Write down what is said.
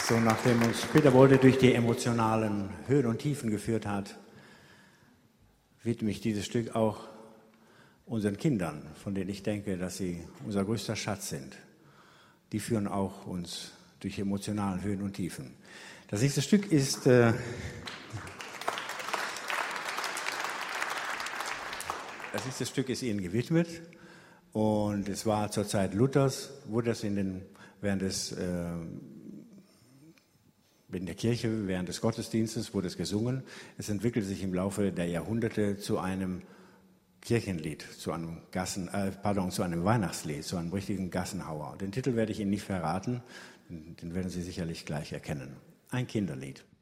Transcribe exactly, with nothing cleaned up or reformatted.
So, nachdem uns Peter Wolde durch die emotionalen Höhen und Tiefen geführt hat, widme ich dieses Stück auch unseren Kindern, von denen ich denke, dass sie unser größter Schatz sind. Die führen auch uns durch emotionale Höhen und Tiefen. Das nächste Stück ist äh, das nächste Stück ist ihnen gewidmet und es war zur Zeit Luthers, wurde das in den während des äh, in der Kirche, während des Gottesdienstes wurde es gesungen. Es entwickelte sich im Laufe der Jahrhunderte zu einem Kirchenlied, zu einem Gassen, äh, pardon, zu einem Weihnachtslied, zu einem richtigen Gassenhauer. Den Titel werde ich Ihnen nicht verraten, den werden Sie sicherlich gleich erkennen. Ein Kinderlied.